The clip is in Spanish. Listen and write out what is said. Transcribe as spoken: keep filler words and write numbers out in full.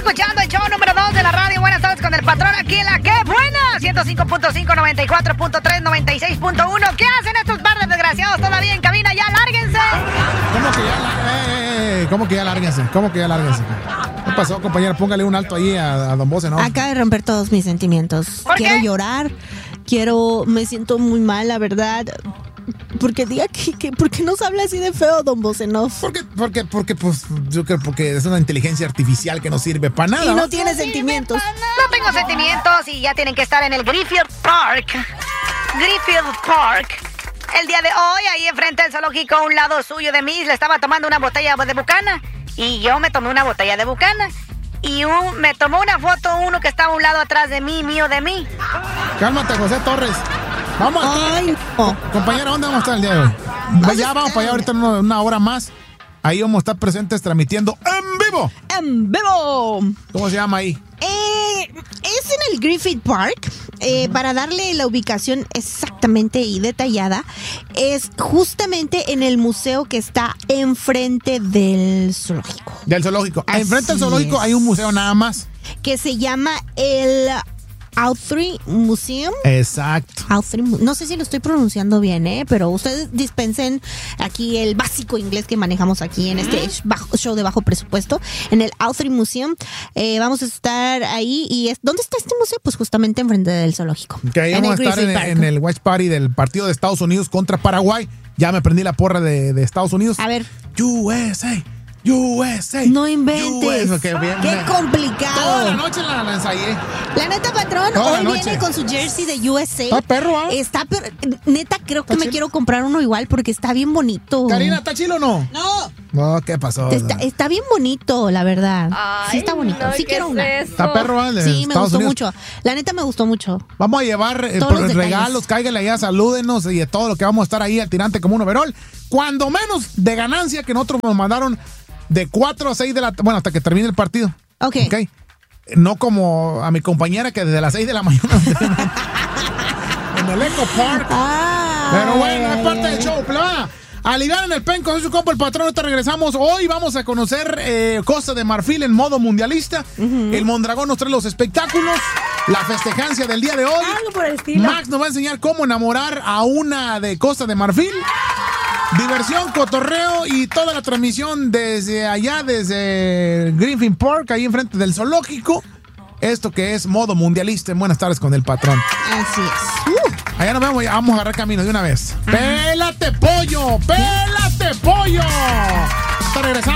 escuchando el show número dos de la radio. Buenas tardes con el patrón aquí en la que buena. ciento cinco punto cinco, noventa y cuatro punto tres, noventa y seis punto uno. ¿Qué hacen estos par de desgraciados todavía en cabina? ¡Ya lárguense! ¿Cómo que ya, eh, eh, ¿cómo que ya lárguense? ¿Cómo que ya lárguense? ¿Qué pasó, compañera? Póngale un alto ahí a, a Don Bose, ¿no? Acaba de romper todos mis sentimientos. ¿Por Quiero qué? llorar. Quiero... Me siento muy mal, la verdad. Porque diga que, que ¿por qué nos habla así de feo, Don Bosenov? Porque, porque, porque, pues, yo creo porque es una inteligencia artificial que no sirve para nada. Y no ¿no? tiene sentimientos. No tengo sentimientos y ya tienen que estar en el Griffith Park. Griffith Park. El día de hoy, ahí enfrente del zoológico, a un lado suyo de mí, le estaba tomando una botella de Bucana. Y yo me tomé una botella de Bucana. Y un, me tomó una foto uno que estaba a un lado atrás de mí, mío de mí. Cálmate, José Torres. Vamos a... Ay, no. Compañera, ¿dónde vamos a estar el día de hoy? Vamos Ya a vamos estar- para allá ahorita en una, una hora más. Ahí vamos a estar presentes transmitiendo en vivo. ¡En vivo! ¿Cómo se llama ahí? Eh, es en el Griffith Park. Eh, para darle la ubicación exactamente y detallada, es justamente en el museo que está enfrente del zoológico, Del zoológico. Así Enfrente del zoológico es. hay un museo nada más. que se llama el Autry Museum. Exacto. Autry Mu- no sé si lo estoy pronunciando bien, ¿eh? Pero ustedes dispensen aquí el básico inglés que manejamos aquí en este sh- bajo- show de bajo presupuesto. En el Autry Museum eh, vamos a estar ahí. ¿Y es, dónde está este museo? Pues justamente enfrente del zoológico. Que ahí En vamos a el estar en, Griffith Park. en el Watch Party del partido de Estados Unidos contra Paraguay. Ya me prendí la porra de, de Estados Unidos. A ver. U S A. U S A. No inventes. U S A. Qué bien. Qué me- complicado. Toda la noche la, la ensayé. La neta, patrón, Toda la hoy noche. viene con su jersey de U S A. Está perro, ¿ah? Está perro. Neta, creo que Está me chido. quiero comprar uno igual porque está bien bonito. Karina, ¿está chilo o no? No. No, ¿qué pasó? Está, está bien bonito, la verdad. sí está bonito. no, sí ¿qué quiero es una. eso? Está perro, ¿vale? Sí, me Estados gustó Unidos. mucho. La neta me gustó mucho. Vamos a llevar eh, Todos por- los detalles. regalos, cáiganle allá, salúdenos y de todo lo que vamos a estar ahí al tirante como un overall. Cuando menos de ganancia que nosotros nos mandaron de cuatro a seis de la... Bueno, hasta que termine el partido. Ok. Ok. No como a mi compañera que desde las seis de la mañana en el Eco Park. Ah. Pero bueno, es parte del show. Plá. Aliviar en el pen con su compa el patrón. Ahorita regresamos. Hoy vamos a conocer eh, Costa de Marfil en modo mundialista. El Mondragón nos trae los espectáculos. La festejancia del día de hoy. Algo por el estilo. Max nos va a enseñar cómo enamorar a una de Costa de Marfil. Diversión, cotorreo y toda la transmisión desde allá, desde Griffith Park, ahí enfrente del zoológico. Esto que es modo mundialista en Buenas tardes con el patrón. Así es. Uh. Allá nos vemos, ya vamos a agarrar camino de una vez. ¡Pélate, pollo! ¡Pélate, pollo! Hasta regresamos.